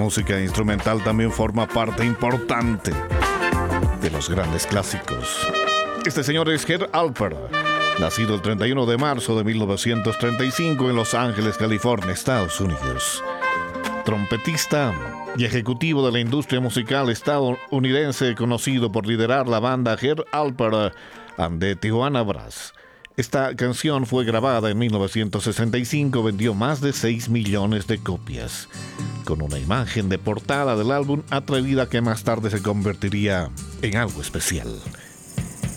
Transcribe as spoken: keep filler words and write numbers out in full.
música instrumental también forma parte importante de los grandes clásicos. Este señor es Herb Alpert, nacido el treinta y uno de marzo de mil novecientos treinta y cinco en Los Ángeles, California, Estados Unidos. Trompetista y ejecutivo de la industria musical estadounidense, conocido por liderar la banda Herb Alpert and the Tijuana Brass. Esta canción fue grabada en mil novecientos sesenta y cinco, vendió más de seis millones de copias, con una imagen de portada del álbum atrevida que más tarde se convertiría en algo especial.